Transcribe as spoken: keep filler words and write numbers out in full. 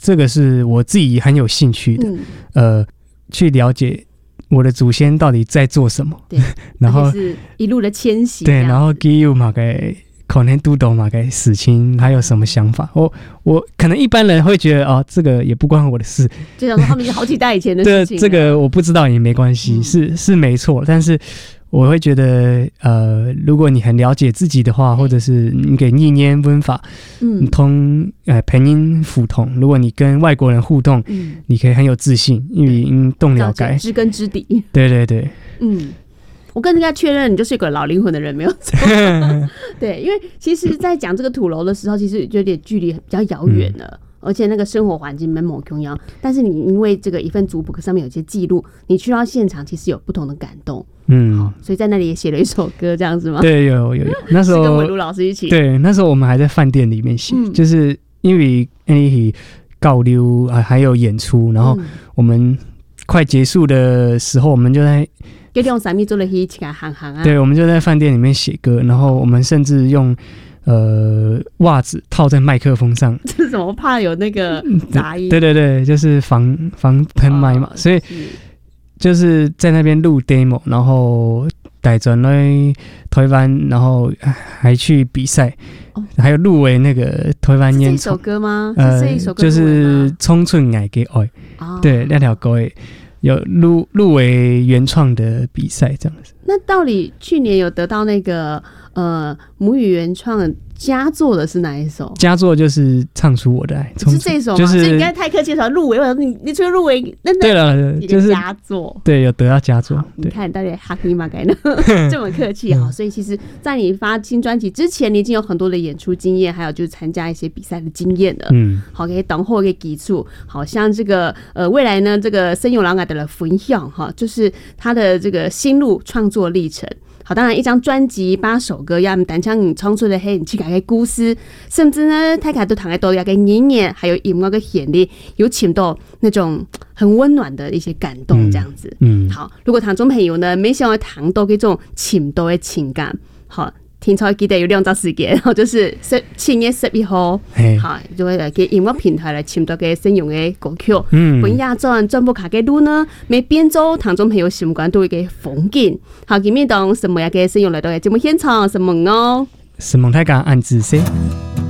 这个是我自己很有兴趣的，嗯、呃，去了解我的祖先到底在做什么。 对，然后是一路的迁徙。 对，然后给予嘛给可能都懂嘛给死亲还有什么想法？我我可能一般人会觉得哦，这个也不关我的事， 就想说他们是好几代以前的事情。 这这个我不知道也没关系，嗯、是是没错，但是。我会觉得，呃，如果你很了解自己的话，或者是你给逆念文法，嗯，通呃培音辅通，如果你跟外国人互动，嗯，你可以很有自信，因为已经动了解知根知底。 对对对， 嗯，我跟人家确认你就是一个老灵魂的人，没有错。对，因为其实，在讲这个土楼的时候，其实有点距离比较遥远了。嗯，而且那个生活环境蛮某重要，但是你因为这个一份族谱上面有些记录，你去到现场其实有不同的感动，嗯，好，所以在那里也写了一首歌，这样子吗？ 对，有有有，那时候是跟文如老师一起， 对，那时候我们还在饭店里面写，嗯、就是因为那里告溜啊，还有演出，然后我们快结束的时候，我们就在。 就用三米做了一起来行行啊， 对，我们就在饭店里面写歌，然后我们甚至用。呃，袜子套在麦克风上， 这是什么？怕有那个杂音？ 对对对，就是防防喷麦嘛，哦、所以就是在那边录 demo， 然后带转来台湾，然后还去比赛，哦、还有入围那个台湾烟囱。 这首歌吗？ 呃， 是这一首歌就是《冲寸爱给爱》，哦、对，那条歌有入入围原创的比赛这样子。 那到底去年有得到那个呃母语原创佳作的是哪一首？ 佳作就是唱出我的爱， 是这首吗？就是所以你刚才太客气了，入围，我想你你除了入围，那对了，就是佳作， 对，有得到佳作。 你看到底哈尼玛该呢这么客气啊！所以其实，在你发新专辑之前，你已经有很多的演出经验，还有就是参加一些比赛的经验了。嗯，好，可以等候一个基础。好像这个呃，未来呢，这个森永郎给的分享哈，就是他的这个心路创作历程。好，当然一张专辑八首歌，要么单唱你唱出的黑，你去改个故事，甚至呢，大家都躺在都要给演演，还有音乐的旋律，有请到那种很温暖的一些感动，这样子。嗯，嗯好，如果听众朋友呢，没想到谈到这种情到的情感，好。听超记得有两张时间，然后就是七月十一號，好就會給音樂平台來簽到嘅新用嘅歌曲。嗯，本亞裝專部卡嘅路呢，每邊州聽眾朋友習慣都會嘅風景。好，今日當什麼嘅新用來到嘅節目現場，什麼哦？ 什麼太講按字先。